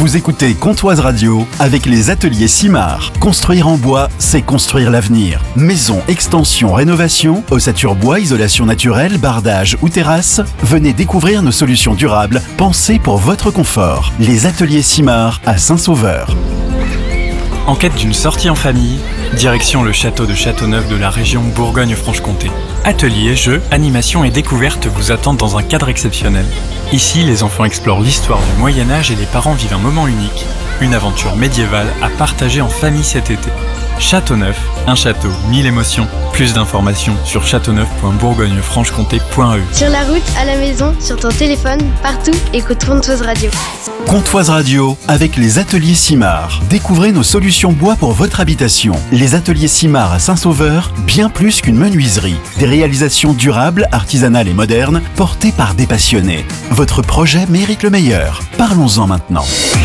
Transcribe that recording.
Vous écoutez Comptoise Radio avec les ateliers Simard. Construire en bois, c'est construire l'avenir. Maison, extension, rénovation, ossature bois, isolation naturelle, bardage ou terrasse, venez découvrir nos solutions durables pensées pour votre confort. Les ateliers Simard à Saint-Sauveur. En quête d'une sortie en famille, direction le château de Châteauneuf de la région Bourgogne-Franche-Comté. Ateliers, jeux, animations et découvertes vous attendent dans un cadre exceptionnel. Ici, les enfants explorent l'histoire du Moyen-Âge et les parents vivent un moment unique, une aventure médiévale à partager en famille cet été. Châteauneuf, un château, 1000 émotions. Plus d'informations sur châteauneuf.bourgognefranche-comté.eu. Sur la route, à la maison, sur ton téléphone, partout, écoute Comptoise Radio. Comptoise Radio avec les ateliers Simard. Découvrez nos solutions bois pour votre habitation. Les ateliers Simard à Saint-Sauveur, bien plus qu'une menuiserie. Des réalisations durables, artisanales et modernes, portées par des passionnés. Votre projet mérite le meilleur. Parlons-en maintenant.